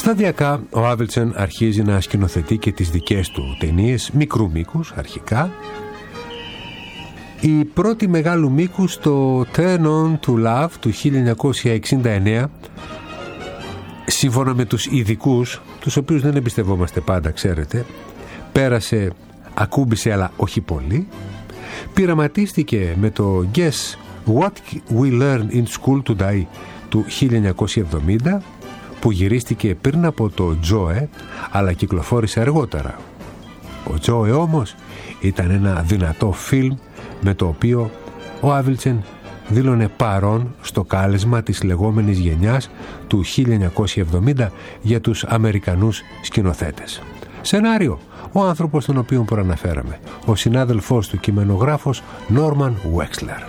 Σταδιακά ο Άβελσεν αρχίζει να σκηνοθετεί και τις δικές του ταινίες μικρού μήκους αρχικά. Η πρώτη μεγάλου μήκους, το Turn On To Love του 1969, σύμφωνα με τους ειδικούς, τους οποίους δεν εμπιστευόμαστε πάντα, ξέρετε, πέρασε, ακούμπησε αλλά όχι πολύ. Πειραματίστηκε με το Guess What We Learned in School to Die του 1970, που γυρίστηκε πριν από το Τζόε, αλλά κυκλοφόρησε αργότερα. Ο Τζόε όμως ήταν ένα δυνατό φιλμ με το οποίο ο Άβελσεν δήλωνε παρόν στο κάλεσμα της λεγόμενης γενιάς του 1970 για τους Αμερικανούς σκηνοθέτες. Σενάριο: ο άνθρωπος τον οποίο προαναφέραμε, ο συνάδελφός του κειμενογράφος Νόρμαν Βέξλερ.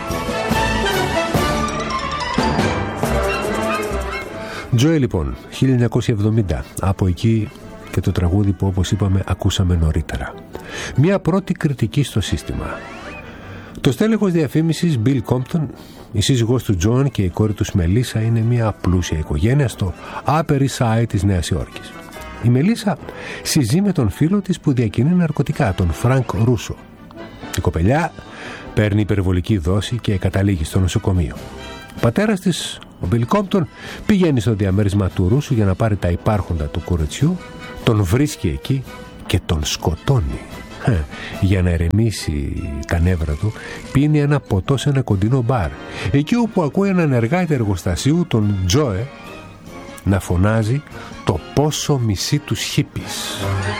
Τζόε λοιπόν, 1970, από εκεί και το τραγούδι που όπως είπαμε ακούσαμε νωρίτερα. Μια πρώτη κριτική στο σύστημα. Το στέλεχος διαφήμισης Bill Compton, η σύζυγός του Τζον και η κόρη του Μελίσσα είναι μια πλούσια οικογένεια στο Upper East Side της Νέας Υόρκης. Η Μελίσσα συζεί με τον φίλο της που διακινεί ναρκωτικά, τον Φρανκ Ρούσο. Η κοπελιά παίρνει υπερβολική δόση και καταλήγει στο νοσοκομείο. Ο πατέρας της, ο Bill Compton, πηγαίνει στο διαμέρισμα του Ρούσου για να πάρει τα υπάρχοντα του κοριτσιού, τον βρίσκει εκεί και τον σκοτώνει. Για να ερεμήσει τα νεύρα του, πίνει ένα ποτό σε ένα κοντινό μπαρ, εκεί όπου ακούει έναν εργάτη εργοστασίου, τον Τζόε, να φωνάζει το πόσο μισεί τους χίπης.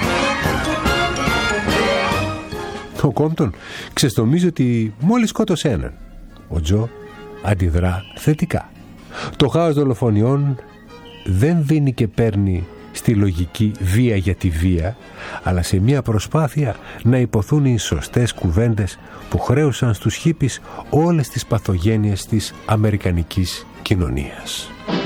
Ο Κόμπτον ξεστομίζει ότι μόλις σκότωσε έναν. Ο Τζο αντιδρά θετικά. Το χάος δολοφονιών δεν δίνει και παίρνει στη λογική βία για τη βία, αλλά σε μια προσπάθεια να υποθούν οι σωστές κουβέντες που χρέωσαν στους χίπης όλες τις παθογένειες της αμερικανικής κοινωνίας.